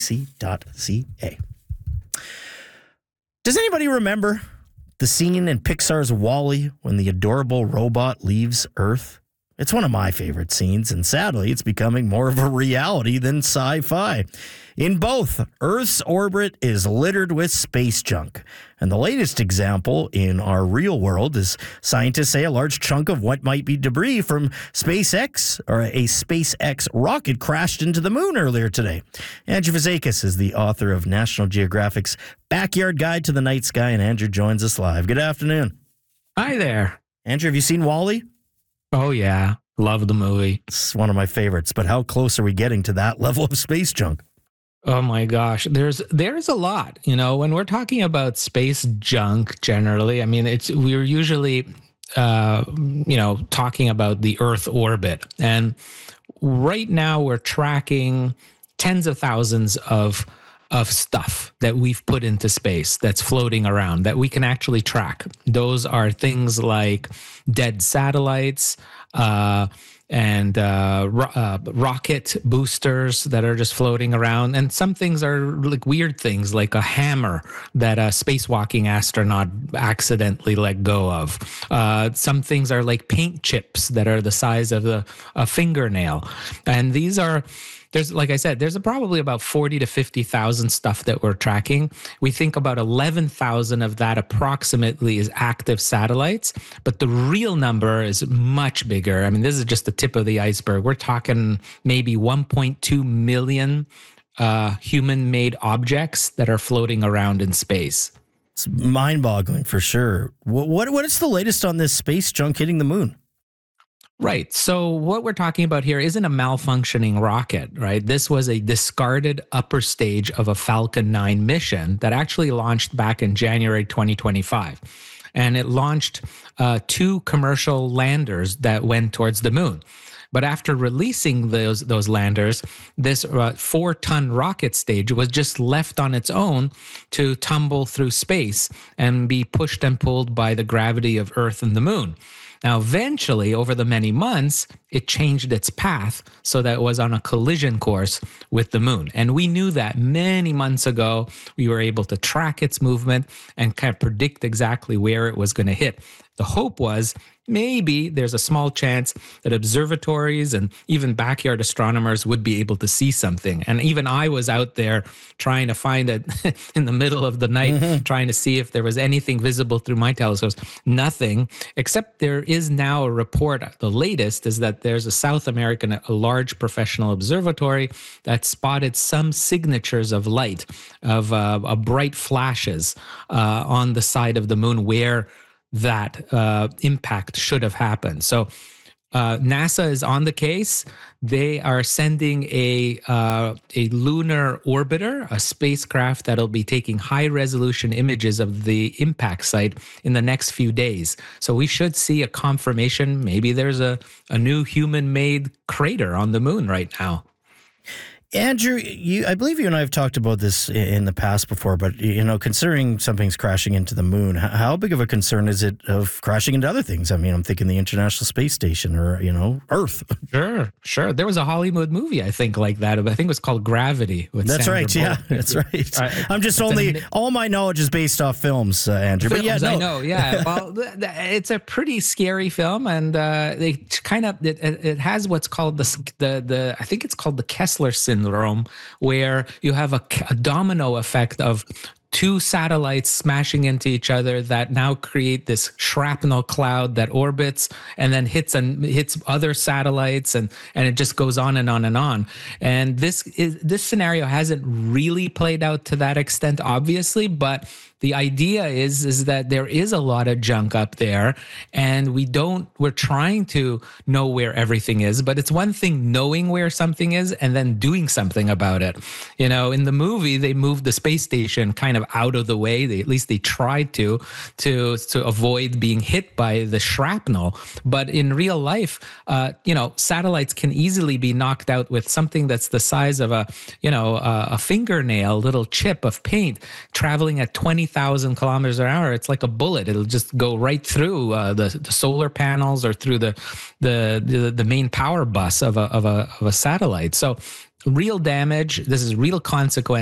C.ca. Does anybody remember the scene in Pixar's WALL-E when the adorable robot leaves Earth? It's one of my favorite scenes, and sadly, it's becoming more of a reality than sci-fi. In both, Earth's orbit is littered with space junk. And the latest example in our real world is scientists say a large chunk of what might be debris from SpaceX, or a SpaceX rocket, crashed into the moon earlier today. Andrew Vazakis is the author of National Geographic's Backyard Guide to the Night Sky, and Andrew joins us live. Good afternoon. Hi there. Andrew, have you seen WALL-E? Oh, yeah. Love the movie. It's one of my favorites, but how close are we getting to that level of space junk? Oh my gosh, there's a lot. When we're talking about space junk generally, I mean, we're usually talking about the Earth orbit. And right now we're tracking tens of thousands of stuff that we've put into space that's floating around that we can actually track. Those are things like dead satellites, and rocket boosters that are just floating around. And some things are like weird things, like a hammer that a spacewalking astronaut accidentally let go of. Some things are like paint chips that are the size of a fingernail. And these are... like I said, there's probably about 40 to 50,000 stuff that we're tracking. We think about 11,000 of that approximately is active satellites, but the real number is much bigger. I mean, this is just the tip of the iceberg. We're talking maybe 1.2 million human-made objects that are floating around in space. It's mind-boggling for sure. What is the latest on this space junk hitting the moon? Right. So what we're talking about here isn't a malfunctioning rocket, right? This was a discarded upper stage of a Falcon 9 mission that actually launched back in January 2025. And it launched 2 commercial landers that went towards the moon. But after releasing those landers, this 4-ton rocket stage was just left on its own to tumble through space and be pushed and pulled by the gravity of Earth and the moon. Now, eventually, over the many months, it changed its path so that it was on a collision course with the moon. And we knew that many months ago. We were able to track its movement and kind of predict exactly where it was going to hit. The hope was maybe there's a small chance that observatories and even backyard astronomers would be able to see something. And even I was out there trying to find it in the middle of the night, trying to see if there was anything visible through my telescopes. Nothing, except there is now a report. The latest is that there's a South American, a large professional observatory that spotted some signatures of light, of bright flashes on the side of the moon where that impact should have happened. So NASA is on the case. They are sending a lunar orbiter, a spacecraft that'll be taking high-resolution images of the impact site in the next few days. So we should see a confirmation. Maybe there's a new human-made crater on the moon right now. Andrew, I believe you and I have talked about this in the past before, but, considering something's crashing into the moon, how big of a concern is it of crashing into other things? I mean, I'm thinking the International Space Station or, Earth. Sure. There was a Hollywood movie, I think, like that. I think it was called Gravity. That's Sandra right. Bullock. Yeah, that's right. I'm just all my knowledge is based off films, Andrew. But yeah, no. I know. Yeah. Well, it's a pretty scary film, and they kind of it has what's called the I think it's called the Kessler syndrome, where you have a domino effect of 2 satellites smashing into each other that now create this shrapnel cloud that orbits and then hits other satellites, and it just goes on and on and on. And this scenario hasn't really played out to that extent, obviously, but the idea is that there is a lot of junk up there, and we're trying to know where everything is, but it's one thing knowing where something is and then doing something about it. In the movie, they moved the space station kind of out of the way. At least they tried to avoid being hit by the shrapnel. But in real life, satellites can easily be knocked out with something that's the size of a fingernail, little chip of paint traveling at 20,000 kilometers an hour. It's like a bullet. It'll just go right through the solar panels or through the main power bus of a satellite. So real damage. This is real consequence.